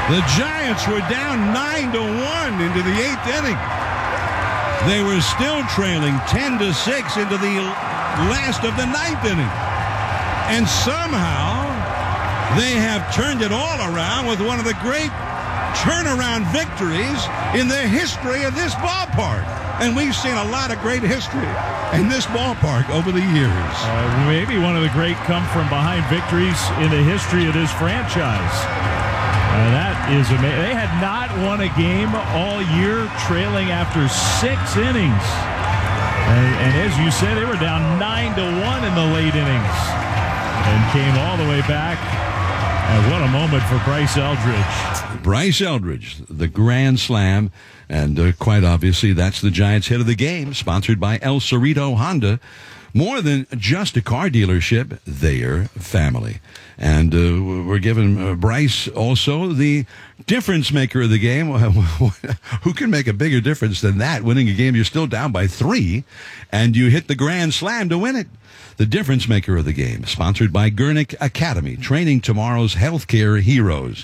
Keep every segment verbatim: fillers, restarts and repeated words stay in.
The Giants were down nine to one into the eighth inning. They were still trailing ten to six into the last of the ninth inning. And somehow they have turned it all around with one of the great turnaround victories in the history of this ballpark. And we've seen a lot of great history in this ballpark over the years. Uh, maybe one of the great come-from-behind victories in the history of this franchise. Uh, that is amazing. They had not won a game all year, trailing after six innings. And, and as you said, they were down nine to one in the late innings and came all the way back. And what a moment for Bryce Eldridge. Bryce Eldridge, the grand slam. And uh, quite obviously, that's the Giants' hit of the game, sponsored by El Cerrito Honda. More than just a car dealership, they're family. And uh, we're giving uh, Bryce also the difference maker of the game. Who can make a bigger difference than that? Winning a game, you're still down by three, and you hit the grand slam to win it. The difference maker of the game, sponsored by Gurnick Academy, training tomorrow's healthcare heroes.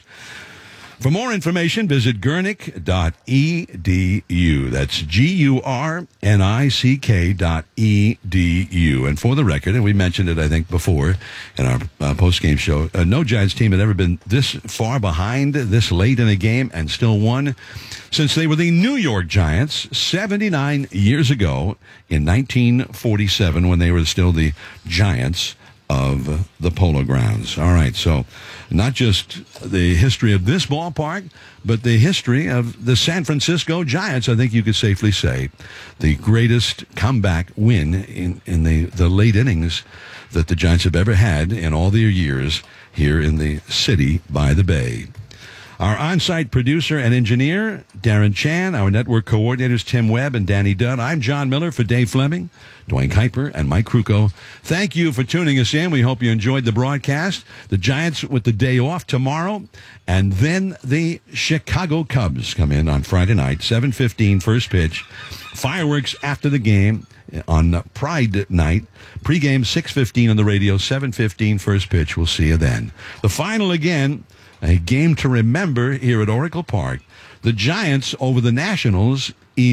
For more information, visit gurnick dot e d u. That's G U R N I C K dot E D U. And for the record, and we mentioned it, I think, before in our uh, post-game show, uh, no Giants team had ever been this far behind this late in a game and still won since they were the New York Giants seventy-nine years ago in nineteen forty-seven when they were still the Giants of the Polo Grounds. All right, so not just the history of this ballpark, but the history of the San Francisco Giants, I think you could safely say. The greatest comeback win in, in the, the late innings that the Giants have ever had in all their years here in the city by the bay. Our on-site producer and engineer, Darren Chan. Our network coordinators, Tim Webb and Danny Dunn. I'm John Miller for Dave Fleming, Dwayne Kuiper, and Mike Krukow. Thank you for tuning us in. We hope you enjoyed the broadcast. The Giants with the day off tomorrow. And then the Chicago Cubs come in on Friday night, seven fifteen first pitch. Fireworks after the game on Pride night. Pre-game six fifteen on the radio, seven fifteen first pitch. We'll see you then. The final again, a game to remember here at Oracle Park. The Giants over the Nationals,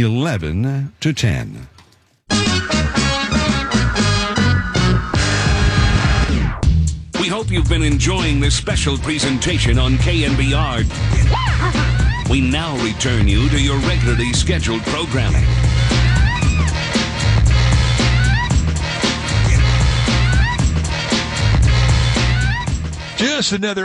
eleven to ten. We hope you've been enjoying this special presentation on K N B R. We now return you to your regularly scheduled programming. Just another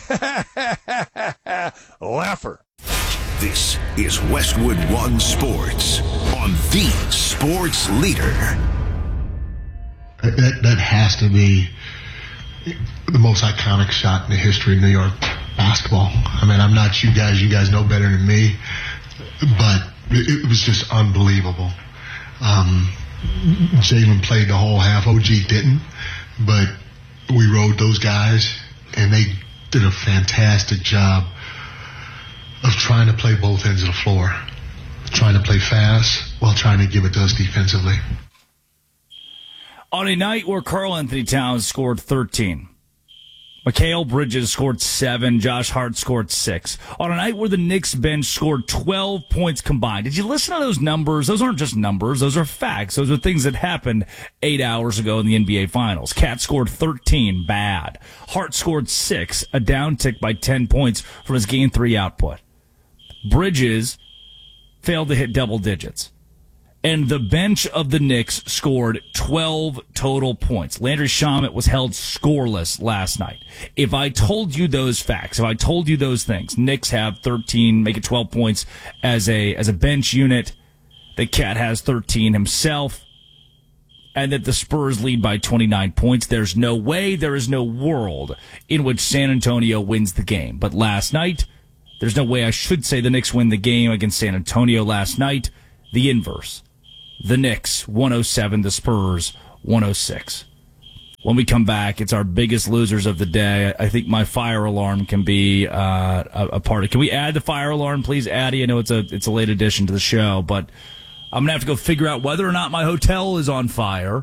laugher. This is Westwood One Sports on the Sports Leader. That, that has to be the most iconic shot in the history of New York basketball. I mean, I'm not you guys. You guys know better than me. But it, it was just unbelievable. Um, Jalen played the whole half. O G didn't. But we rode those guys, and they did a fantastic job of trying to play both ends of the floor, trying to play fast while trying to give it to us defensively. On a night where Karl Anthony Towns scored thirteen, Mikal Bridges scored seven, Josh Hart scored six. On a night where the Knicks bench scored twelve points combined. Did you listen to those numbers? Those aren't just numbers. Those are facts. Those are things that happened eight hours ago in the N B A Finals. Cat scored thirteen, bad. Hart scored six, a downtick by ten points from his game three output. Bridges failed to hit double digits. And the bench of the Knicks scored twelve total points. Landry Shamet was held scoreless last night. If I told you those facts, if I told you those things, Knicks have thirteen, make it twelve points as a as a bench unit. The Cat has thirteen himself. And that the Spurs lead by twenty-nine points. There's no way, there is no world in which San Antonio wins the game. But last night, there's no way I should say the Knicks win the game against San Antonio last night. The inverse. The Knicks, one oh seven. The Spurs, one oh six. When we come back, it's our biggest losers of the day. I think my fire alarm can be uh, a, a part of it. Can we add the fire alarm, please, Addie? I know it's a it's a late addition to the show, but I'm going to have to go figure out whether or not my hotel is on fire,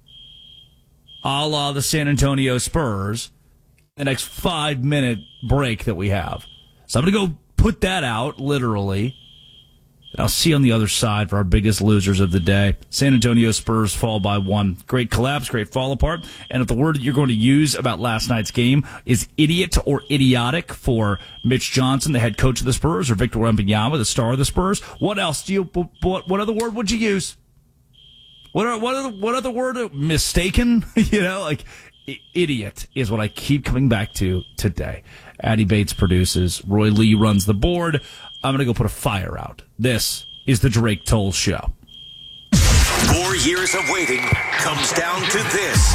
a la the San Antonio Spurs, the next five-minute break that we have. So I'm going to go put that out, literally. I'll see you on the other side for our biggest losers of the day. San Antonio Spurs fall by one. Great collapse, great fall apart. And if the word that you're going to use about last night's game is idiot or idiotic for Mitch Johnson, the head coach of the Spurs, or Victor Wembanyama, the star of the Spurs, what else do you, what, what other word would you use? What are, what other, what other word? Mistaken? You know, like, I- idiot is what I keep coming back to today. Addy Bates produces. Roy Lee runs the board. I'm going to go put a fire out. This is the Drake Toll Show. Four years of waiting comes down to this.